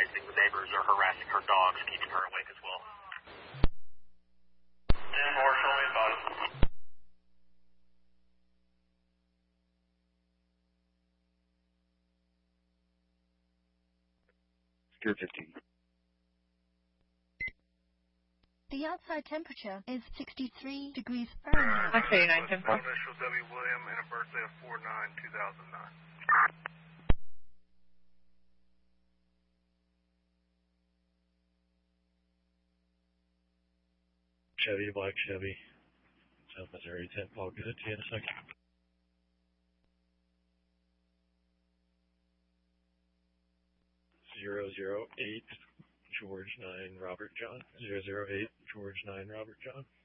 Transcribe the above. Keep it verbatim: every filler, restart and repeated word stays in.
advising the neighbors are harassing her dogs, keeping her awake as well. ten more, show me about it. Secure fifteen. The outside temperature is sixty-three degrees Fahrenheit. Okay, nine ten four. Initial W. William and a birthday of four nine two thousand nine. Chevy, Black Chevy, South Missouri, ten, all good, ten a second. Zero zero eight George nine Robert John. Zero zero eight George nine Robert John.